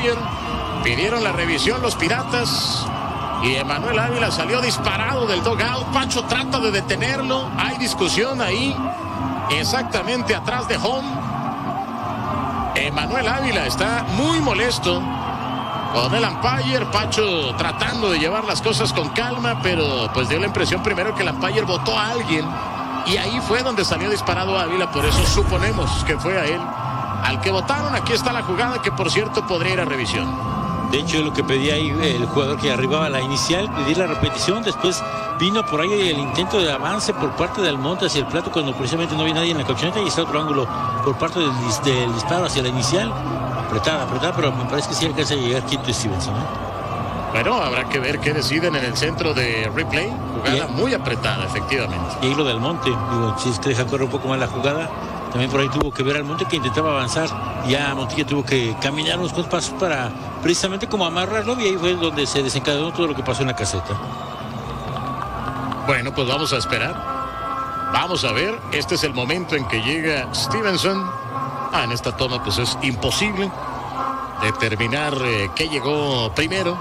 umpire. Pidieron la revisión los Piratas. Y Emanuel Ávila salió disparado del dugout. Pacho trata de detenerlo. Hay discusión ahí. Exactamente atrás de home. Emanuel Ávila está muy molesto con el umpire. Pacho tratando de llevar las cosas con calma, pero pues dio la impresión primero que el umpire votó a alguien. Y ahí fue donde salió disparado Ávila. Por eso suponemos que fue a él al que votaron. Aquí está la jugada que, por cierto, podría ir a revisión. De hecho, lo que pedía ahí el jugador que arribaba la inicial, pedir la repetición. Después vino por ahí el intento de avance por parte del Almonte hacia el plato cuando precisamente no había nadie en la colchoneta, y está otro ángulo por parte del disparo hacia la inicial. Apretada, pero me parece que sí alcanza a llegar Quinto Stevenson, ¿eh? Bueno, habrá que ver qué deciden en el centro de replay. Jugada muy apretada, efectivamente. Y ahí lo del Monte, digo, si es que deja correr un poco más la jugada. También por ahí tuvo que ver al Monte que intentaba avanzar. Ya Montilla tuvo que caminar unos cuantos pasos para precisamente como amarrarlo, y ahí fue donde se desencadenó todo lo que pasó en la caseta. Bueno, pues vamos a esperar. Vamos a ver. Este es el momento en que llega Stevenson. En esta toma pues es imposible determinar qué llegó primero.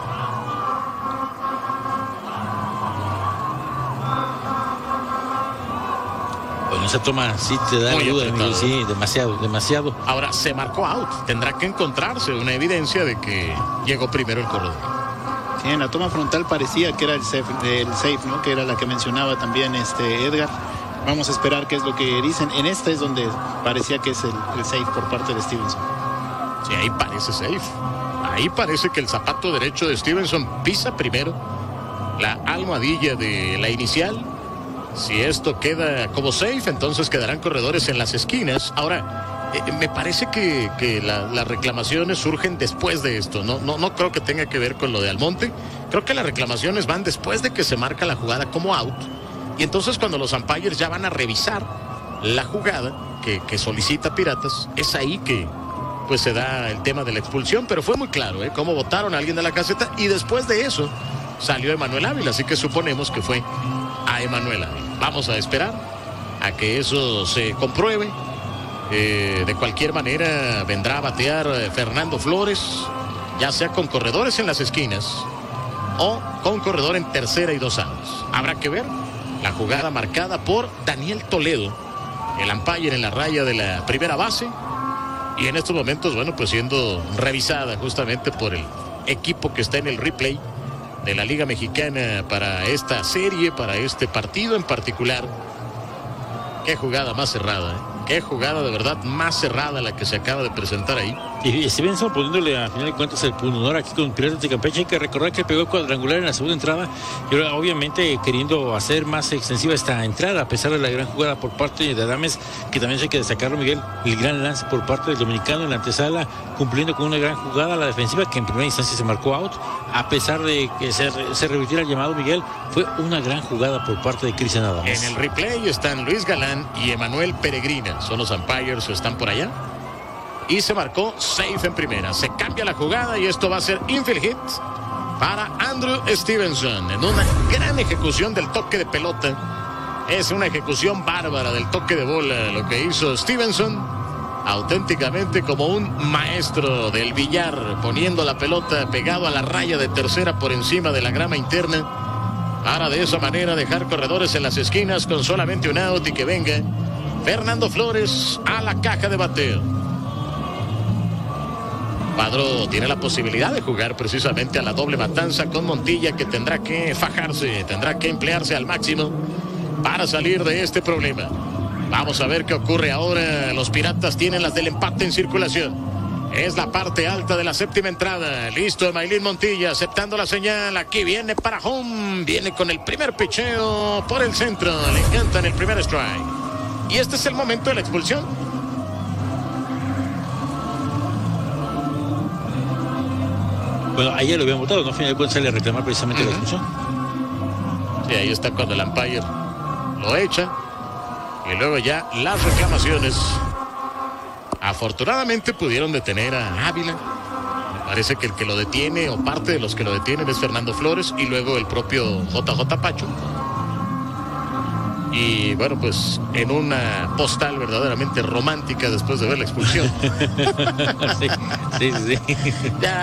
Bueno, esa toma sí te da muy duda, apretado. Sí, demasiado. Ahora se marcó out. Tendrá que encontrarse una evidencia de que llegó primero el corredor. Sí, en la toma frontal parecía que era el safe, ¿no? Que era la que mencionaba también Edgar. Vamos a esperar qué es lo que dicen. En esta es donde parecía que es el safe por parte de Stevenson. Sí, ahí parece safe. Ahí parece que el zapato derecho de Stevenson pisa primero la almohadilla de la inicial. Si esto queda como safe, entonces quedarán corredores en las esquinas. Ahora, me parece que las reclamaciones surgen después de esto. No creo que tenga que ver con lo de Almonte. Creo que las reclamaciones van después de que se marca la jugada como out. Y entonces cuando los umpires ya van a revisar la jugada que solicita Piratas, es ahí que pues se da el tema de la expulsión. Pero fue muy claro, cómo votaron a alguien de la caseta, y después de eso salió Emanuel Ávila. Así que suponemos que fue a Emanuel Ávila. Vamos a esperar a que eso se compruebe. De cualquier manera vendrá a batear Fernando Flores, ya sea con corredores en las esquinas o con corredor en tercera y 2 outs. Habrá que ver la jugada marcada por Daniel Toledo, el umpire en la raya de la primera base, y en estos momentos, bueno, pues siendo revisada justamente por el equipo que está en el replay de la Liga Mexicana para esta serie, para este partido en particular. Qué jugada más cerrada, Qué jugada de verdad más cerrada la que se acaba de presentar ahí. Y Stevenson poniéndole a final de cuentas el punodor aquí con Piratas de Campeche. Hay que recordar que pegó cuadrangular en la segunda entrada, y ahora obviamente queriendo hacer más extensiva esta entrada, a pesar de la gran jugada por parte de Adames, que también hay que destacarlo, Miguel, el gran lance por parte del dominicano en la antesala, cumpliendo con una gran jugada a la defensiva, que en primera instancia se marcó out, a pesar de que se revirtiera el llamado, Miguel. Fue una gran jugada por parte de Cristian Adames. En el replay están Luis Galán y Emanuel Peregrina, son los umpires, están por allá. Y se marcó safe en primera. Se cambia la jugada y esto va a ser infield hit para Andrew Stevenson, en una gran ejecución del toque de pelota. Es una ejecución bárbara del toque de bola lo que hizo Stevenson, auténticamente como un maestro del billar, poniendo la pelota pegado a la raya de tercera por encima de la grama interna, para de esa manera dejar corredores en las esquinas con solamente un out, y que venga Fernando Flores a la caja de bateo. Padró tiene la posibilidad de jugar precisamente a la doble matanza con Montilla, que tendrá que fajarse, tendrá que emplearse al máximo para salir de este problema. Vamos a ver qué ocurre ahora. Los Piratas tienen las del empate en circulación. Es la parte alta de la séptima entrada. Listo Emailín Montilla, aceptando la señal. Aquí viene para home. Viene con el primer picheo por el centro. Le encanta en el primer strike. Y este es el momento de la expulsión. Bueno, ayer lo habían votado, ¿no? Al final de cuentas sale a reclamar precisamente la expulsión. Sí, ahí está cuando el umpire lo echa. Y luego ya las reclamaciones. Afortunadamente pudieron detener a Ávila. Me parece que el que lo detiene, o parte de los que lo detienen, es Fernando Flores, y luego el propio JJ Pacho. Y bueno, pues en una postal verdaderamente romántica después de ver la expulsión. Sí. Ya